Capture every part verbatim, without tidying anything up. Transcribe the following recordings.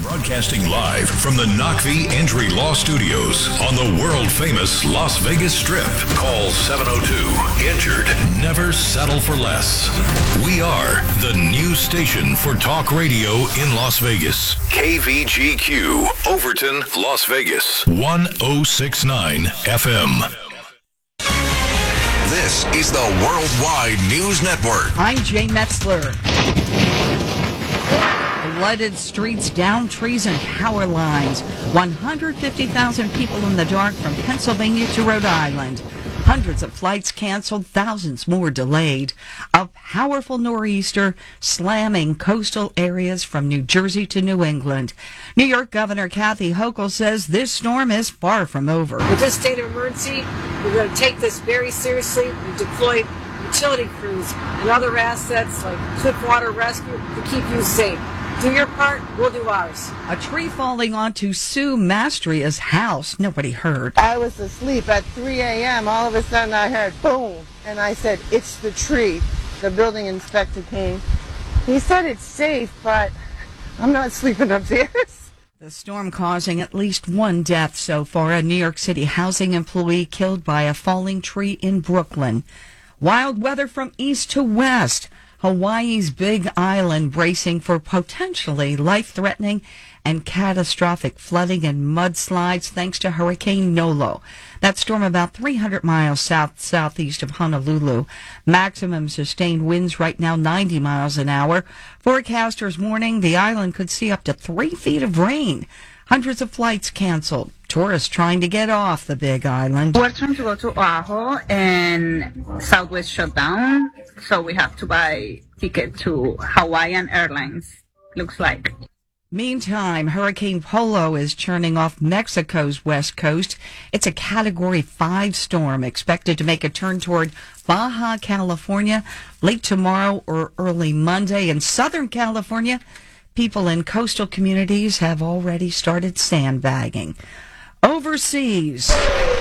Broadcasting live from the Knockvey Entry Law Studios on the world-famous Las Vegas Strip. Call seven oh two, injured. Never settle for less. We are the new station for talk radio in Las Vegas. K V G Q, Overton, Las Vegas. one oh six point nine F M. This is the Worldwide News Network. I'm Jay Metzler. Flooded streets, down trees, and power lines. one hundred fifty thousand people in the dark from Pennsylvania to Rhode Island. Hundreds of flights canceled, thousands more delayed. A powerful nor'easter slamming coastal areas from New Jersey to New England. New York Governor Kathy Hochul says this storm is far from over. With this state of emergency, we're going to take this very seriously. We deployed utility crews and other assets like Swift Water Rescue to keep you safe. Do your part, we'll do ours. A tree falling onto Sue Mastria's house. Nobody heard. I was asleep at three a.m. All of a sudden I heard boom. And I said, it's the tree. The building inspector came. He said it's safe, but I'm not sleeping upstairs. The storm causing at least one death so far. A New York City housing employee killed by a falling tree in Brooklyn. Wild weather from east to west. Hawaii's Big Island bracing for potentially life-threatening and catastrophic flooding and mudslides thanks to Hurricane Nolo. That storm about three hundred miles south-southeast of Honolulu. Maximum sustained winds right now ninety miles an hour. Forecasters warning the island could see up to three feet of rain. Hundreds of flights canceled. Tourists trying to get off the Big Island. We're trying to go to Oahu and Southwest shut down, so we have to buy ticket to Hawaiian Airlines, looks like. Meantime, Hurricane Polo is churning off Mexico's west coast. It's a Category five storm expected to make a turn toward Baja California late tomorrow or early Monday. In Southern California, people in coastal communities have already started sandbagging. Overseas,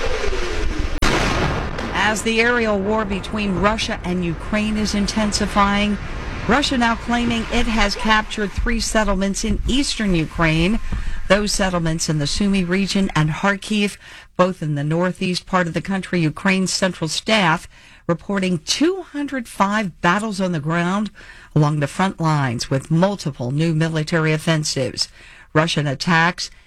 as the aerial war between Russia and Ukraine is intensifying, Russia now claiming it has captured three settlements in eastern Ukraine. Those settlements in the Sumy region and Kharkiv, both in the northeast part of the country. Ukraine's central staff reporting two hundred five battles on the ground along the front lines with multiple new military offensives. Russian attacks